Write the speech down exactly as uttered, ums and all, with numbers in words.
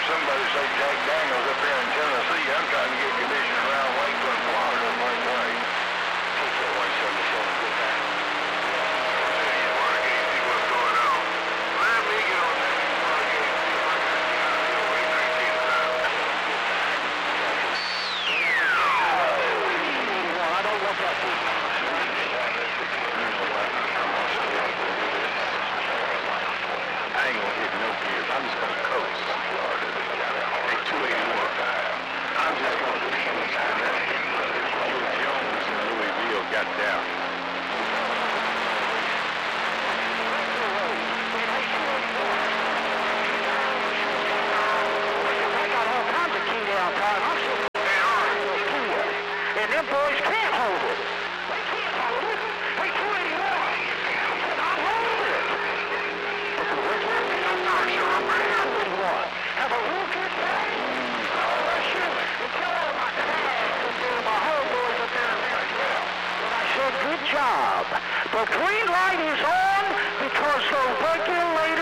somebody say Jack Daniels up here in Tennessee. I'm trying to get conditions around Lakeland, Florida, the same way. Take that one seventy-seven, get back. You want to get see what's going on. Let me get on that Watergate, see if I can get out of the way nineteen time. I don't want that to I ain't gonna hit no gears. I'm just gonna coast. Hey, two eighty-one. I'm just gonna do some time. Louis Jones and Louisville got down. I got all kinds of key down time. I'm so and them boys can't hold it. They can't hold it. Hey, two eighty-one. Not hold it. Have a real good day. Oh, sure. And tell all my tags and my homeboys up there in Maryville. And I said, good job. The green light is on because the regulator